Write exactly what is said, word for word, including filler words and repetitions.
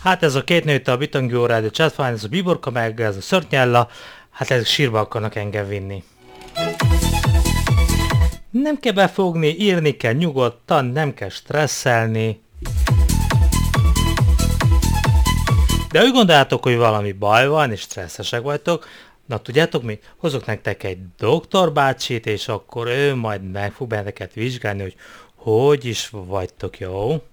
Hát ez a két nőtt a Bitangi órád, a Chatfine, ez a Biborka, meg ez a Szörnyella, hát ezek sírba akarnak engem vinni. Nem kell befogni, írni kell nyugodtan, nem kell stresszelni. De úgy gondoljátok, hogy valami baj van, és stresszesek vagytok, na tudjátok mi? Hozok nektek egy doktorbácsit, és akkor ő majd meg fog benneteket vizsgálni, hogy hogy is vagytok, jó?